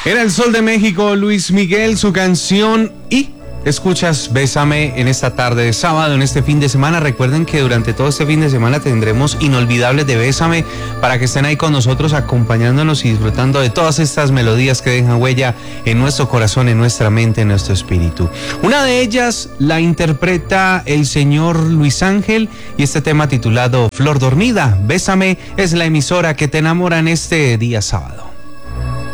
Era el Sol de México, Luis Miguel, su canción y escuchas Bésame en esta tarde de sábado, en este fin de semana. Recuerden que durante todo este fin de semana tendremos Inolvidables de Bésame para que estén ahí con nosotros acompañándonos y disfrutando de todas estas melodías que dejan huella en nuestro corazón, en nuestra mente, en nuestro espíritu. Una de ellas la interpreta el señor Luis Ángel y este tema titulado Flor Dormida. Bésame es la emisora que te enamora en este día sábado.